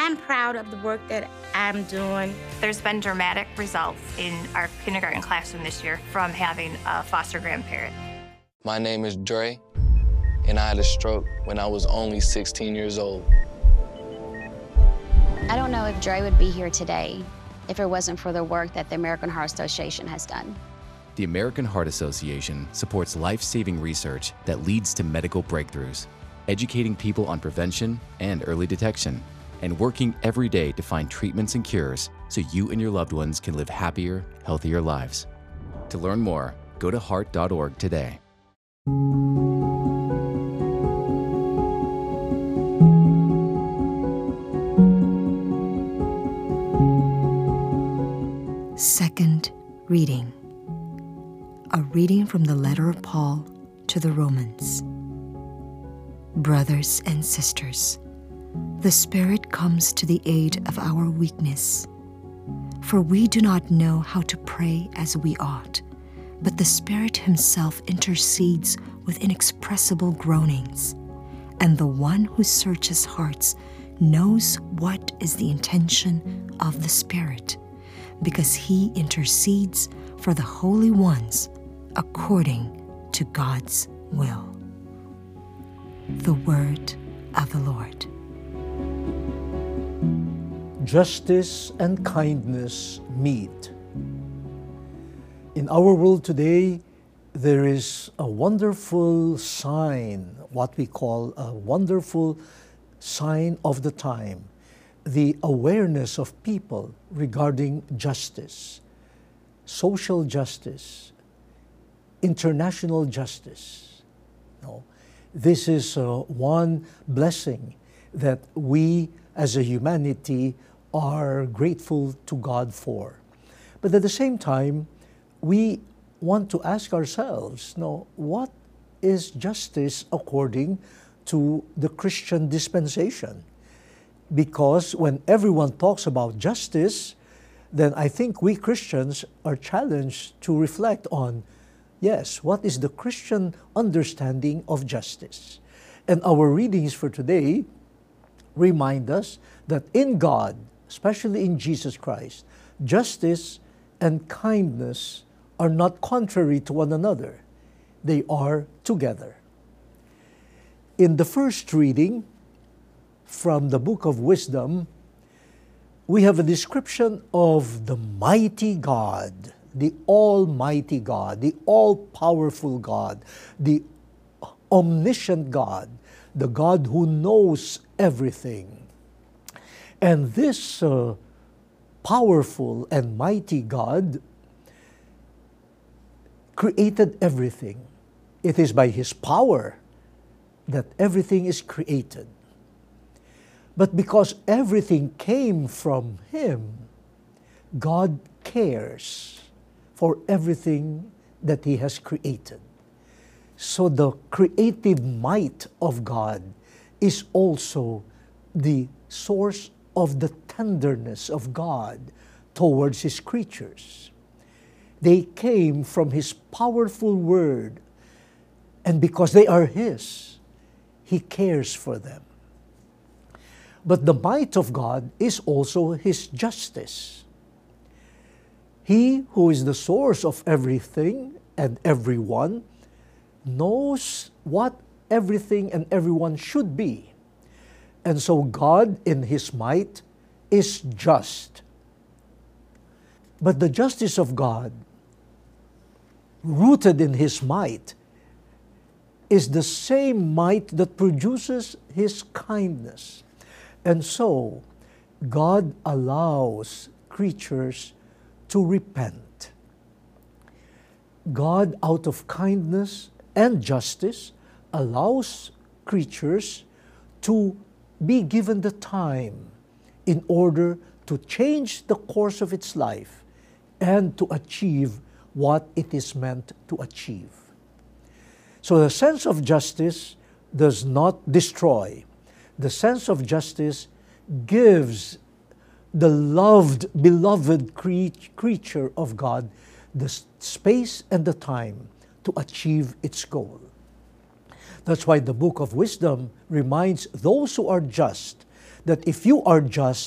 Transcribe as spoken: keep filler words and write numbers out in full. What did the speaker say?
I'm proud of the work that I'm doing. There's been dramatic results in our kindergarten classroom this year from having a foster grandparent. My name is Dre, and I had a stroke when I was only sixteen years old. I don't know if Dre would be here today if it wasn't for the work that the American Heart Association has done. The American Heart Association supports life-saving research that leads to medical breakthroughs, educating people on prevention and early detection, and working every day to find treatments and cures so you and your loved ones can live happier, healthier lives. To learn more, go to heart dot org today. Second reading. A reading from the letter of Paul to the Romans. Brothers and sisters, the Spirit comes to the aid of our weakness. For we do not know how to pray as we ought, but the Spirit Himself intercedes with inexpressible groanings, and the one who searches hearts knows what is the intention of the Spirit, because He intercedes for the holy ones according to God's will. The word of the Lord. Justice and kindness meet. In our world today, there is a wonderful sign, what we call a wonderful sign of the time, the awareness of people regarding justice, social justice, international justice. No, this is uh, one blessing that we as a humanity are grateful to God for. But at the same time, we want to ask ourselves, no, what is justice according to the Christian dispensation? Because when everyone talks about justice, then I think we Christians are challenged to reflect on, yes, what is the Christian understanding of justice? And our readings for today remind us that in God, especially in Jesus Christ, justice and kindness are not contrary to one another. They are together. In the first reading from the book of Wisdom, we have a description of the mighty God, the almighty God, the all-powerful God, the omniscient God, the God who knows everything. And this uh, powerful and mighty God created everything. It is by His power that everything is created. But because everything came from Him, God cares for everything that He has created. So the creative might of God is also the source of the tenderness of God towards His creatures. They came from His powerful word, and because they are His, He cares for them. But the might of God is also His justice. He who is the source of everything and everyone knows what everything and everyone should be. And so God, in His might, is just. But the justice of God, rooted in His might, is the same might that produces His kindness. And so, God allows creatures to repent. God, out of kindness and justice, allows creatures to be given the time in order to change the course of its life and to achieve what it is meant to achieve. So the sense of justice does not destroy. The sense of justice gives the loved, beloved cre- creature of God the space and the time to achieve its goal. That's why the book of Wisdom reminds those who are just that if you are just,